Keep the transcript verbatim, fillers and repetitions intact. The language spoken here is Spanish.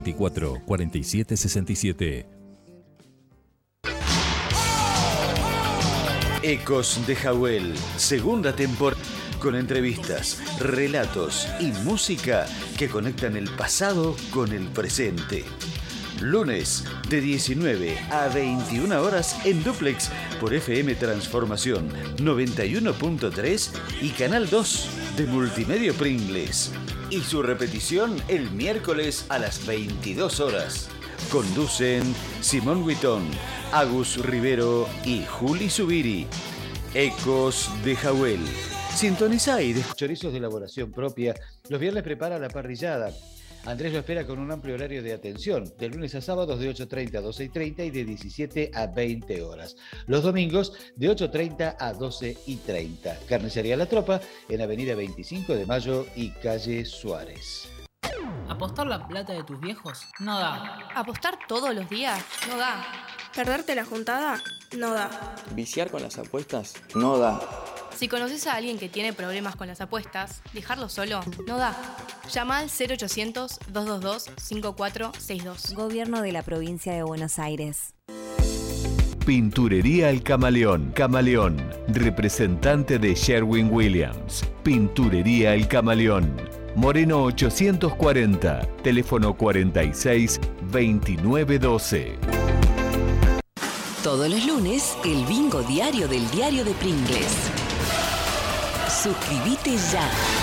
veinticuatro, cuarenta y siete, sesenta y siete. Ecos de Jawel, segunda temporada, con entrevistas, relatos y música que conectan el pasado con el presente. Lunes de diecinueve a veintiuna horas en Duplex por F M Transformación noventa y uno punto tres y Canal dos de Multimedia Pringles. Y su repetición el miércoles a las veintidós horas. Conducen Simón Huitón, Agus Rivero y Juli Zubiri. Ecos de Jawel. Sintoniza y de chorizos de elaboración propia. Los viernes prepara la parrillada. Andrés lo espera con un amplio horario de atención, de lunes a sábados de ocho treinta a doce y treinta y de diecisiete a veinte horas. Los domingos de ocho treinta a doce y treinta. Carnicería La Tropa en Avenida veinticinco de Mayo y Calle Suárez. ¿Apostar la plata de tus viejos? No da. ¿Apostar todos los días? No da. ¿Perderte la juntada? No da. ¿Viciar con las apuestas? No da. Si conoces a alguien que tiene problemas con las apuestas, dejarlo solo no da. Llama al cero ochocientos, dos dos dos, cinco cuatro seis dos. Gobierno de la Provincia de Buenos Aires. Pinturería El Camaleón. Camaleón, representante de Sherwin-Williams. Pinturería El Camaleón. Moreno ochocientos cuarenta, teléfono cuarenta y seis, veintinueve doce. Todos los lunes, el bingo diario del diario de Pringles. Suscríbete ya.